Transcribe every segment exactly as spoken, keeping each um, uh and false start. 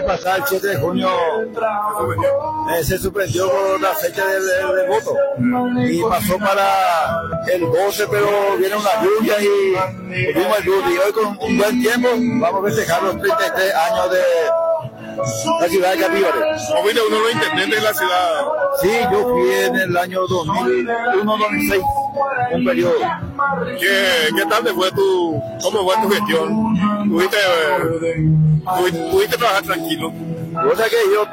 pasada, el siete de junio, eh, se suspendió por la fecha del, del, del voto y pasó para el doce, pero viene una lluvia y tuvimos lluvia. Y hoy con un buen tiempo vamos a festejar los treinta y tres años de la ciudad de Capibare. ¿Cómo fuiste uno de los intendentes de la ciudad? Sí, yo fui en el año dos mil uno dos mil seis, un periodo. ¿Qué, qué tal te fue tu, cómo fue tu gestión? ¿Pudiste, pudiste, pudiste trabajar tranquilo? O sea que yo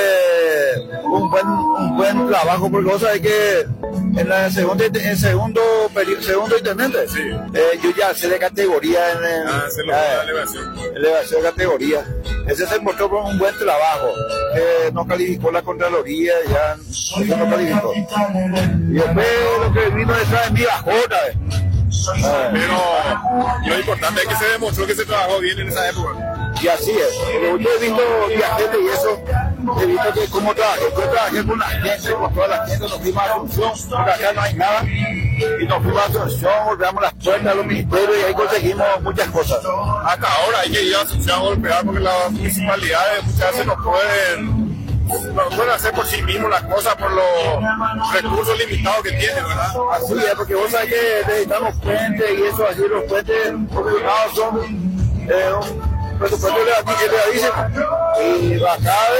tuve un buen, un buen trabajo, porque vos sabés que en la segunda, en segundo periodo, segundo intendente, sí. eh, yo ya sé de categoría en, en ah, se lo eh, la elevación. elevación de categoría. Ese se mostró por un buen trabajo, que no calificó la Contraloría, ya, ya no calificó. Y después lo que vino detrás de mí bajó otra vez. Ah, pero lo importante es que se demostró que se trabajó bien en esa época. Y así es. Yo he visto viajeros y eso, he visto que como trabajé, yo trabajé con la gente, con toda la gente, nos fuimos a Asunción, porque acá no hay nada, y nos fuimos a Asunción, golpeamos las puertas de los ministerios y ahí conseguimos muchas cosas. Hasta ahora hay que ir a Asunción a golpear porque las municipalidades muchas veces no pueden, no pueden hacer por sí mismos las cosas por los recursos limitados que tienen, ¿verdad? Así es, porque vos sabés que necesitamos puentes y eso, así los puentes comunicados son eh, un presupuesto elevadísimo, y bajar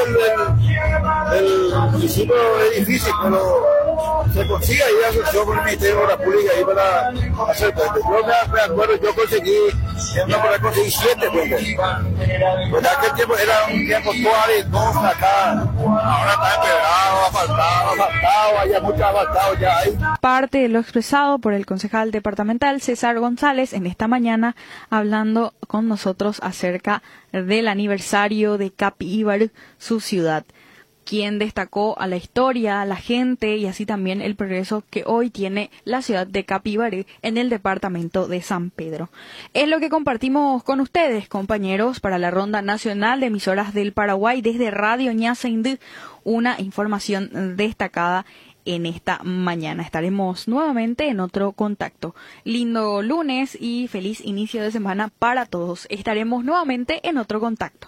el, el, el municipio es difícil, pero se consigue ahí asociación con el Ministerio de Obras Públicas ahí para hacer puentes. Yo me, me acuerdo, yo conseguí, en una hora conseguí siete puentes. Pues en aquel tiempo era un tiempo todo arenoso acá, ahora está empedrado, asfaltado, asfaltado, hay mucho asfaltado ya hay. Parte de lo expresado por el concejal departamental César González en esta mañana, hablando con nosotros acerca del aniversario de Capibare, su ciudad, quien destacó a la historia, a la gente y así también el progreso que hoy tiene la ciudad de Capibare en el departamento de San Pedro. Es lo que compartimos con ustedes, compañeros, para la Ronda Nacional de Emisoras del Paraguay desde Radio Ñaceindú, una información destacada en esta mañana. Estaremos nuevamente en otro contacto. Lindo lunes y feliz inicio de semana para todos. Estaremos nuevamente en otro contacto.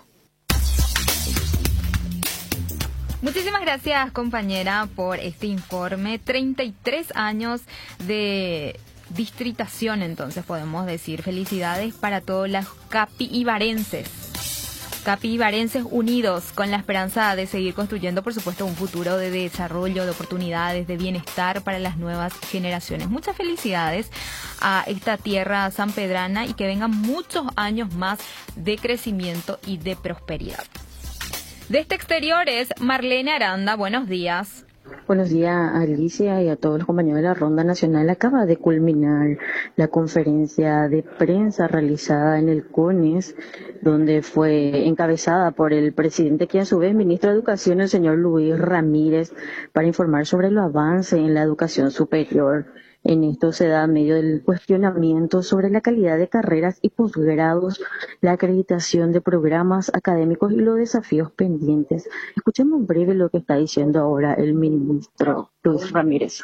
Muchísimas gracias, compañera, por este informe. treinta y tres años de distritación, entonces podemos decir. Felicidades para todos los capibarenses. Capibarenses unidos con la esperanza de seguir construyendo, por supuesto, un futuro de desarrollo, de oportunidades, de bienestar para las nuevas generaciones. Muchas felicidades a esta tierra sanpedrana y que vengan muchos años más de crecimiento y de prosperidad. De este exterior es Marlene Aranda. Buenos días. Buenos días, Alicia, y a todos los compañeros de la Ronda Nacional. Acaba de culminar la conferencia de prensa realizada en el CONES, donde fue encabezada por el presidente, que a su vez ministro de Educación, el señor Luis Ramírez, para informar sobre el avance en la educación superior. En esto se da medio del cuestionamiento sobre la calidad de carreras y posgrados, la acreditación de programas académicos y los desafíos pendientes. Escuchemos en breve lo que está diciendo ahora el ministro Luis Ramírez.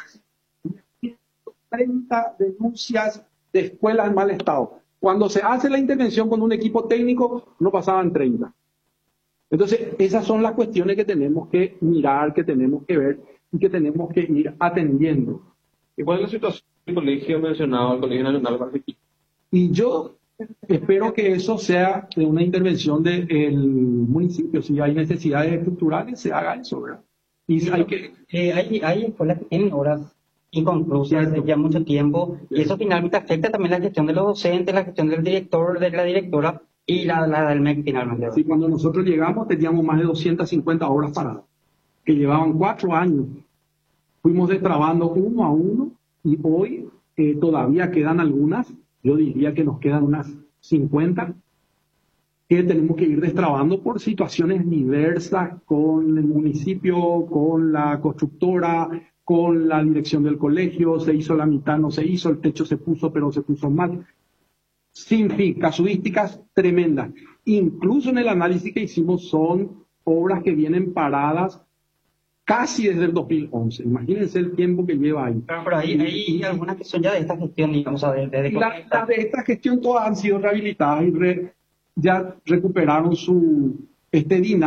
treinta denuncias de escuelas en mal estado. Cuando se hace la intervención con un equipo técnico, no pasaban treinta. Entonces, esas son las cuestiones que tenemos que mirar, que tenemos que ver y que tenemos que ir atendiendo. ¿Y cuál es la situación del colegio mencionado, el Colegio Nacional de Barranquilla? Y yo espero que eso sea de una intervención del municipio. Si hay necesidades estructurales, se haga eso, ¿verdad? Y hay que... Eh, hay, hay escuelas que tienen horas inconclusas de ya mucho tiempo, y eso finalmente afecta también la gestión de los docentes, la gestión del director, de la directora y la, la del M E C finalmente. Sí, cuando nosotros llegamos teníamos más de doscientas cincuenta horas paradas, que llevaban cuatro años. Fuimos destrabando uno a uno y hoy eh, todavía quedan algunas, yo diría que nos quedan unas cincuenta, que tenemos que ir destrabando por situaciones diversas con el municipio, con la constructora, con la dirección del colegio, se hizo la mitad, no se hizo, el techo se puso, pero se puso mal. Sin fin, casuísticas tremendas. Incluso en el análisis que hicimos son obras que vienen paradas casi desde el dos mil once. Imagínense el tiempo que lleva ahí. Pero, pero hay, hay algunas que son ya de esta gestión, digamos, de, de, de la, las de esta gestión todas han sido rehabilitadas y re, ya recuperaron su este dinámico.